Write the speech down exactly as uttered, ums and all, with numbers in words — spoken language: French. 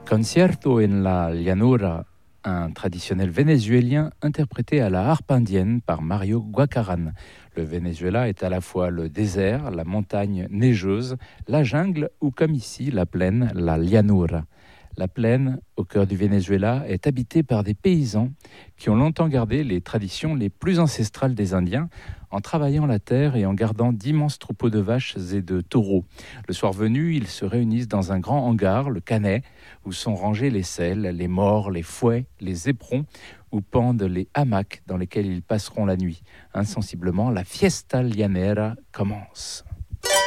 Concierto en la Llanura, un traditionnel vénézuélien interprété à la harpe indienne par Mario Guacaran. Le Venezuela est à la fois le désert, la montagne neigeuse, la jungle ou comme ici la plaine, la Llanura. La plaine, au cœur du Venezuela, est habitée par des paysans qui ont longtemps gardé les traditions les plus ancestrales des Indiens en travaillant la terre et en gardant d'immenses troupeaux de vaches et de taureaux. Le soir venu, ils se réunissent dans un grand hangar, le Canet, où sont rangés les selles, les mors, les fouets, les éperons, où pendent les hamacs dans lesquels ils passeront la nuit. Insensiblement, la fiesta llanera commence.